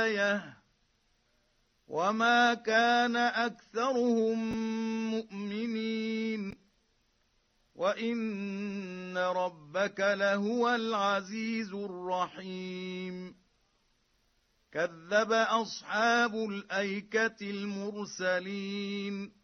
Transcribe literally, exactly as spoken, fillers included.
آيَةٌ وَمَا كَانَ أَكْثَرُهُم مُؤْمِنِينَ وَإِنَّ رَبَّكَ لَهُوَ الْعَزِيزُ الرَّحِيمُ كَذَّبَ أَصْحَابُ الْأَيْكَةِ الْمُرْسَلِينَ